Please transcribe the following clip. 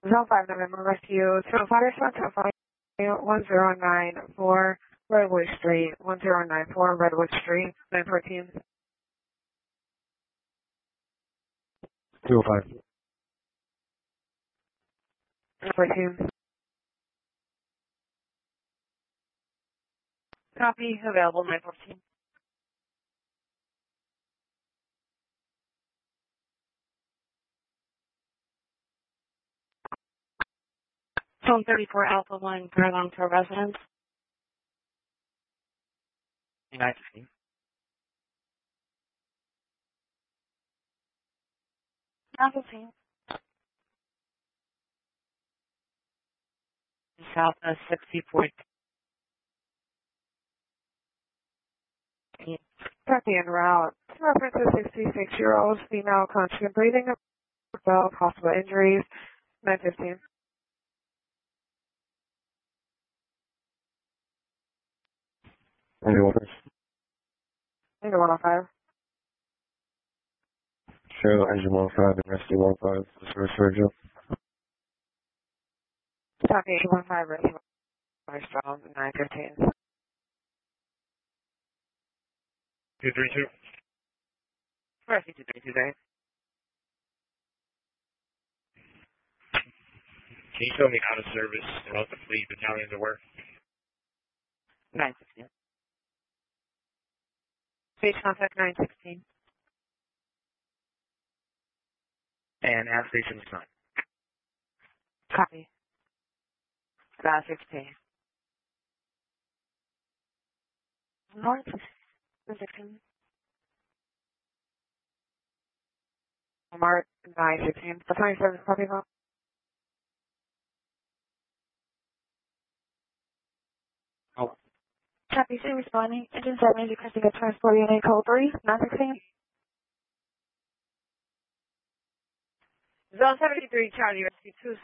Zone 5 November Rescue 205 response 1094 Redwood Street, 1094 Redwood Street, 914. 205. 914. Copy, available 914. Zone 34 Alpha 1, Caroline to residence. 915. 915. Southwest 64. Copy en route. Reference to 66-year-old female constant breathing, above possible injuries. 915. Engine 15. Into 105. Cheryl, engine 15 and rescue 15. Service Sergio. Copy 15, rescue by strong 915. 232. Rescue 232 day. Can you tell me out of service and what the fleet battalions are work? 916. Stage contact 916. And air station sign. Copy. 916. North 916. Mark 916. The 27 copy home. Oh. Copy, C responding. Engine 7 is requesting a transport unit code 3, 916. Zone 73, Charlie, rescue 2.